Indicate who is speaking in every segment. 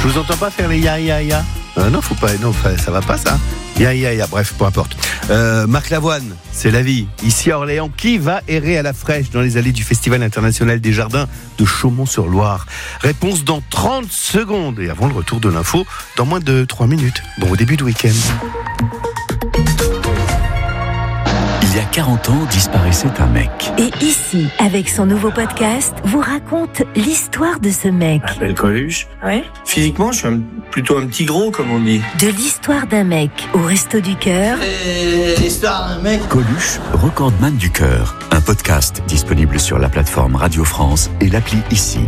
Speaker 1: Je vous entends pas faire les ya. Non, faut pas. Non, ça va pas ça. Ya. Bref, peu importe. Marc Lavoine, c'est la vie. Ici à Orléans, qui va errer à la fraîche dans les allées du Festival international des jardins de Chaumont-sur-Loire? Réponse dans 30 secondes. Et avant le retour de l'info, dans moins de 3 minutes. Bon début de week-end.
Speaker 2: Il y a 40 ans, disparaissait un mec.
Speaker 3: Et ici, avec son nouveau podcast, vous raconte l'histoire de ce mec.
Speaker 4: Je m'appelle Coluche.
Speaker 3: Ouais.
Speaker 4: Physiquement, je suis plutôt un petit gros, comme on dit.
Speaker 3: De l'histoire d'un mec au Resto du Cœur.
Speaker 4: L'histoire d'un mec.
Speaker 2: Coluche, recordman du cœur. Un podcast disponible sur la plateforme Radio France et l'appli Ici.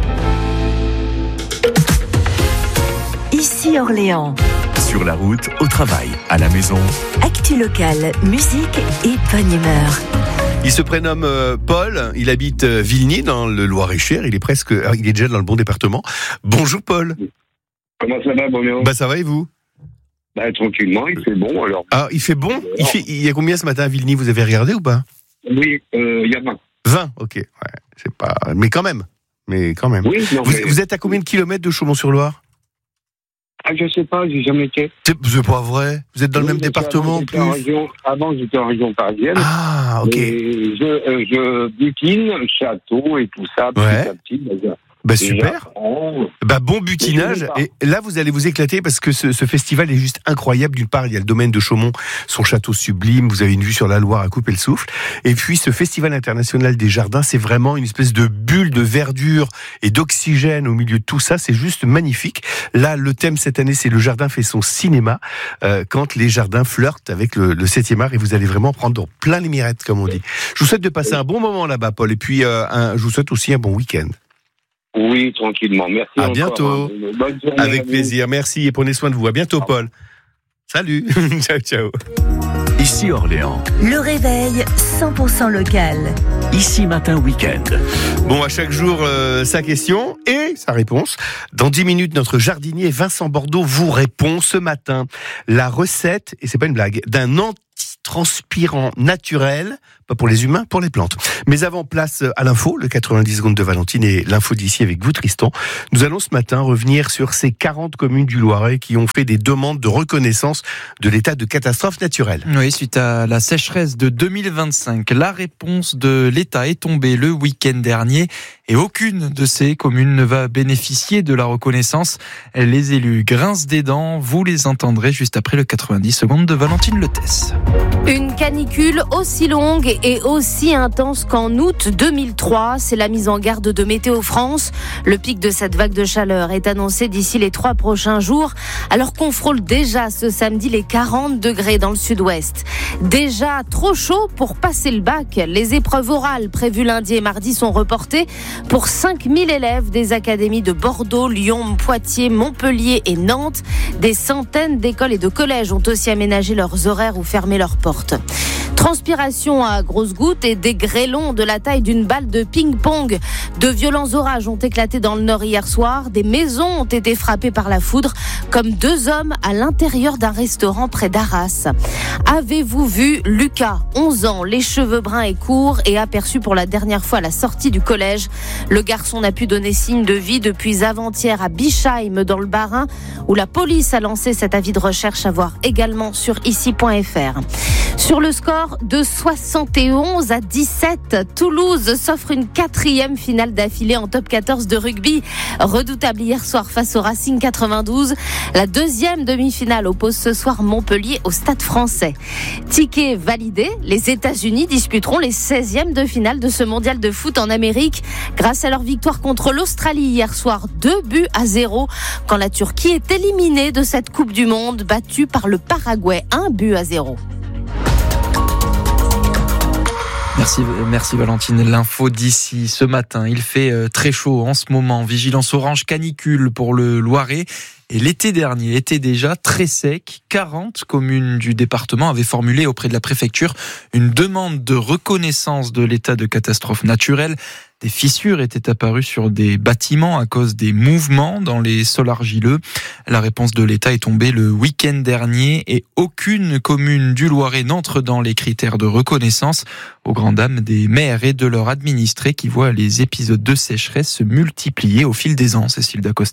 Speaker 3: Ici Orléans.
Speaker 2: Sur la route, au travail, à la maison.
Speaker 3: Actu locale, musique et bonne humeur.
Speaker 1: Il se prénomme Paul, il habite Vigny dans le Loir-et-Cher, il est déjà dans le bon département. Bonjour Paul.
Speaker 5: Comment ça va, Bruno?
Speaker 1: Ça va et vous?
Speaker 5: Tranquillement, il fait bon alors.
Speaker 1: Ah, il fait bon? Il y a combien ce matin à Vigny, vous avez regardé ou pas?
Speaker 5: Oui, il y a 20.
Speaker 1: 20, ok. Ouais, c'est pas... Mais quand même.
Speaker 5: Oui, non,
Speaker 1: Vous êtes à combien de kilomètres de Chaumont-sur-Loire?
Speaker 5: Je sais pas, j'ai jamais été.
Speaker 1: C'est pas vrai. Vous êtes dans le même département en plus.
Speaker 5: Avant, j'étais en région parisienne.
Speaker 1: Ah, ok.
Speaker 5: Et je butine, château et tout ça, petit à petit.
Speaker 1: Super. Bon butinage. Et là, vous allez vous éclater parce que ce festival est juste incroyable. D'une part, il y a le domaine de Chaumont, son château sublime. Vous avez une vue sur la Loire à couper le souffle. Et puis, ce festival international des jardins, c'est vraiment une espèce de bulle de verdure et d'oxygène au milieu de tout ça. C'est juste magnifique. Là, le thème cette année, c'est le jardin fait son cinéma. Quand les jardins flirtent avec le 7e art, et vous allez vraiment prendre plein les mirettes, comme on dit. Je vous souhaite de passer un bon moment là-bas, Paul. Et puis, je vous souhaite aussi un bon week-end.
Speaker 5: Oui, tranquillement. Merci.
Speaker 1: À
Speaker 5: encore.
Speaker 1: bientôt.
Speaker 5: Bonne journée.
Speaker 1: Avec plaisir. Merci et prenez soin de vous. À bientôt, Paul. Salut. Ciao.
Speaker 2: Ici Orléans.
Speaker 3: Le réveil 100% local.
Speaker 2: Ici matin week-end.
Speaker 1: Bon, à chaque jour, sa question et sa réponse. Dans 10 minutes, notre jardinier Vincent Bordeaux vous répond ce matin. La recette, et c'est pas une blague, d'un antitranspirant naturel, pas pour les humains, pour les plantes. Mais avant, place à l'info, le 90 secondes de Valentine et l'info d'ici avec vous, Tristan. Nous allons ce matin revenir sur ces 40 communes du Loiret qui ont fait des demandes de reconnaissance de l'état de catastrophe naturelle.
Speaker 6: Oui, suite à la sécheresse de 2025, la réponse de l'État est tombée le week-end dernier et aucune de ces communes ne va bénéficier de la reconnaissance. Les élus grincent des dents, vous les entendrez juste après le 90 secondes de Valentine Letès.
Speaker 7: Une canicule aussi longue et aussi intense qu'en août 2003, c'est la mise en garde de Météo France. Le pic de cette vague de chaleur est annoncé d'ici les 3 prochains jours, alors qu'on frôle déjà ce samedi les 40 degrés dans le sud-ouest. Déjà trop chaud pour passer le bac. Les épreuves orales prévues lundi et mardi sont reportées pour 5000 élèves des académies de Bordeaux, Lyon, Poitiers, Montpellier et Nantes. Des centaines d'écoles et de collèges ont aussi aménagé leurs horaires ou fermé leurs portes. Transpiration à grosses gouttes et des grêlons de la taille d'une balle de ping-pong. De violents orages ont éclaté dans le nord hier soir. Des maisons ont été frappées par la foudre, comme 2 hommes à l'intérieur d'un restaurant près d'Arras. Avez-vous vu Lucas, 11 ans, les cheveux bruns et courts, et aperçu pour la dernière fois à la sortie du collège? Le garçon n'a pu donner signe de vie depuis avant-hier à Bischheim, dans le Bas-Rhin, où la police a lancé cet avis de recherche à voir également sur ici.fr. Sur le score de 71 à 17, Toulouse s'offre une 4e finale d'affilée en top 14 de rugby. Redoutable hier soir face au Racing 92. La 2e demi-finale oppose ce soir Montpellier au Stade Français. Ticket validé, les États-Unis disputeront les 16e de finale de ce mondial de foot en Amérique grâce à leur victoire contre l'Australie hier soir, 2-0, quand la Turquie est éliminée de cette Coupe du Monde, battue par le Paraguay, 1-0.
Speaker 6: Merci Valentine. L'info d'ici ce matin. Il fait très chaud en ce moment. Vigilance orange canicule pour le Loiret. Et l'été dernier était déjà très sec. 40 communes du département avaient formulé auprès de la préfecture une demande de reconnaissance de l'état de catastrophe naturelle. Des fissures étaient apparues sur des bâtiments à cause des mouvements dans les sols argileux. La réponse de l'État est tombée le week-end dernier et aucune commune du Loiret n'entre dans les critères de reconnaissance, aux grandes dames des maires et de leurs administrés qui voient les épisodes de sécheresse se multiplier au fil des ans. Cécile Dacosta.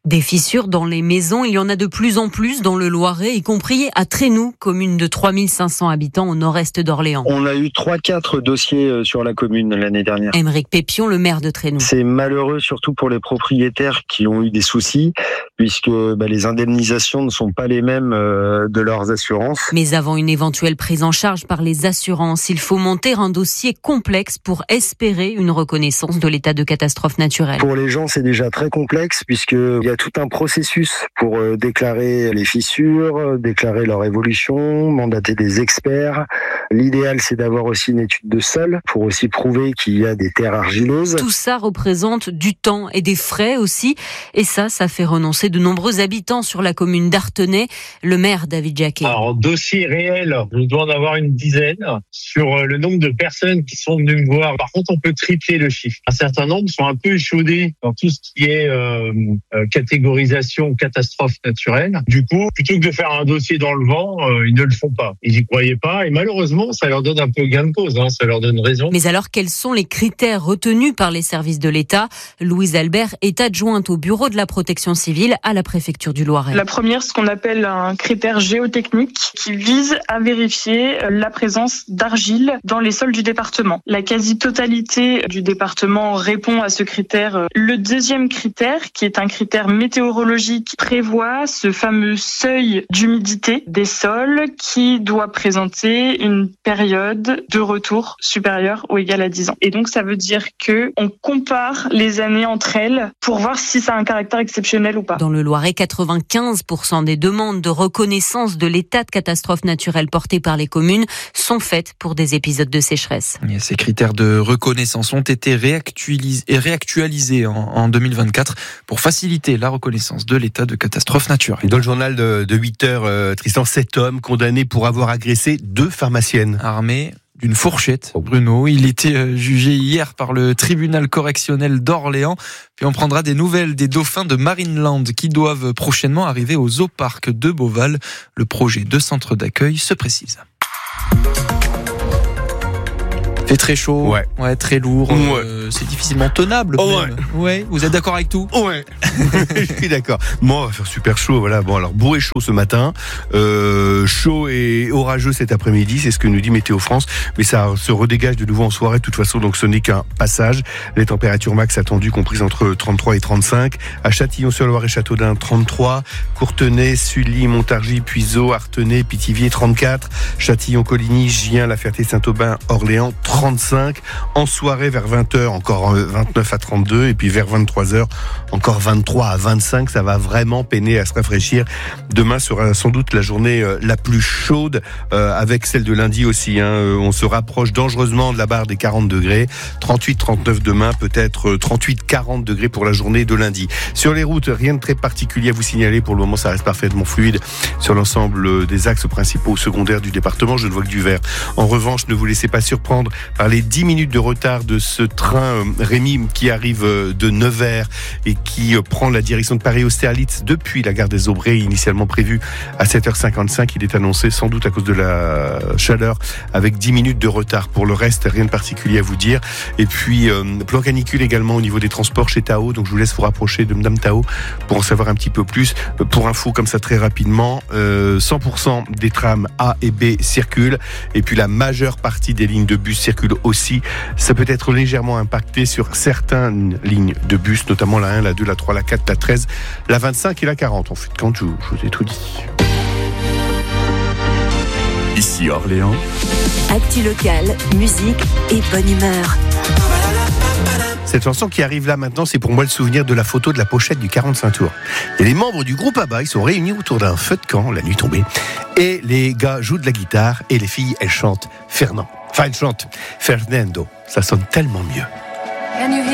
Speaker 8: Des fissures dans les maisons, il y en a de plus en plus dans le Loiret, y compris à Trénoux, commune de 3500 habitants au nord-est d'Orléans.
Speaker 9: On a eu 3-4 dossiers sur la commune l'année dernière.
Speaker 8: Aymeric Pépion, le maire de Trénoux.
Speaker 9: C'est malheureux surtout pour les propriétaires qui ont eu des soucis, puisque les indemnisations ne sont pas les mêmes de leurs assurances.
Speaker 8: Mais avant une éventuelle prise en charge par les assurances, il faut monter un dossier complexe pour espérer une reconnaissance de l'état de catastrophe naturelle.
Speaker 9: Pour les gens, c'est déjà très complexe, puisqu'il y a tout un processus pour déclarer les fissures, déclarer leur évolution, mandater des experts. L'idéal, c'est d'avoir aussi une étude de sol pour aussi prouver qu'il y a des terres argileuses.
Speaker 8: Tout ça représente du temps et des frais aussi. Et ça fait renoncer de nombreux habitants sur la commune d'Artenay. Le maire David Jacquet.
Speaker 5: Alors, dossier réel, je dois en avoir une dizaine sur le nombre de personnes qui sont venues me voir. Par contre, on peut tripler le chiffre. Un certain nombre sont un peu échaudés dans tout ce qui est catégorisation catastrophe naturelle. Du coup, plutôt que de faire un dossier dans le vent, ils ne le font pas. Ils n'y croyaient pas et malheureusement, ça leur donne un peu gain de cause, ça leur donne raison.
Speaker 8: Mais alors, quels sont les critères retenus par les services de l'État ? Louise Albert est adjointe au bureau de la protection civile à la préfecture du Loiret.
Speaker 10: La première, ce qu'on appelle un critère géotechnique qui vise à vérifier la présence d'argile dans les sols du département. La quasi-totalité du département répond à ce critère. Le deuxième critère, qui est un critère météorologique, prévoit ce fameux seuil d'humidité des sols qui doit présenter une période de retour supérieure ou égale à 10 ans. Et donc, ça veut dire que on compare les années entre elles pour voir si ça a un caractère exceptionnel ou pas.
Speaker 8: Dans le Loiret, 95% des demandes de reconnaissance de l'état de catastrophe naturelle portées par les communes sont faites pour des épisodes de sécheresse.
Speaker 6: Et ces critères de reconnaissance ont été réactualisés en 2024 pour faciliter la reconnaissance de l'état de catastrophe naturelle.
Speaker 1: Dans le journal de 8 heures, Tristan, 7 hommes condamnés pour avoir agressé 2 pharmaciennes.
Speaker 6: Armés d'une fourchette, Bruno. Il était jugé hier par le tribunal correctionnel d'Orléans. Puis on prendra des nouvelles des dauphins de Marineland qui doivent prochainement arriver au zooparc de Beauval. Le projet de centre d'accueil se précise. Il fait très chaud, ouais, très lourd, c'est difficilement tenable. Ouais. Vous êtes d'accord avec tout ?
Speaker 1: Ouais, je suis d'accord. Moi, on va faire super chaud, voilà. Bon, alors beau et chaud ce matin, chaud et orageux cet après-midi, c'est ce que nous dit Météo France. Mais ça se redégage de nouveau en soirée de toute façon, donc ce n'est qu'un passage. Les températures max attendues comprises entre 33 et 35. À Châtillon-sur-Loire et Châteaudun, 33. Courtenay, Sully, Montargis, Puiseaux, Artenay, Pithiviers, 34. Châtillon-Coligny, Gien, La Ferté-Saint-Aubin, Orléans, 35. En soirée vers 20h, encore 29 à 32. Et puis vers 23h, encore 23 à 25. Ça va vraiment peiner à se rafraîchir. Demain sera sans doute la journée la plus chaude, avec celle de lundi aussi. On se rapproche dangereusement de la barre des 40 degrés. 38-39 demain, peut-être 38-40 degrés pour la journée de lundi. Sur les routes, rien de très particulier à vous signaler. Pour le moment, ça reste parfaitement fluide sur l'ensemble des axes principaux ou secondaires du département. Je ne vois que du vert. En revanche, ne vous laissez pas surprendre par les 10 minutes de retard de ce train Rémi qui arrive de Nevers et qui prend la direction de Paris-Austerlitz depuis la gare des Aubrais, initialement prévue à 7h55. Il est annoncé sans doute à cause de la chaleur avec 10 minutes de retard. Pour le reste, rien de particulier à vous dire. Et puis, plan canicule également au niveau des transports chez Tao. Donc, je vous laisse vous rapprocher de Madame Tao pour en savoir un petit peu plus. Pour info, comme ça très rapidement, 100% des trams A et B circulent. Et puis, la majeure partie des lignes de bus circulent aussi. Ça peut être légèrement impacté sur certaines lignes de bus, notamment la 1, la 2, la 3, la 4, la 13, la 25 et la 40. En fait, quand je vous ai tout dit.
Speaker 2: Ici Orléans.
Speaker 3: Actu locale, musique et bonne humeur.
Speaker 1: Cette chanson qui arrive là maintenant, c'est pour moi le souvenir de la photo de la pochette du 45 tours. Et les membres du groupe ABBA, ils sont réunis autour d'un feu de camp, la nuit tombée. Et les gars jouent de la guitare et les filles, elles chantent Fernand. Enfin, elles chantent Fernando. Ça sonne tellement mieux.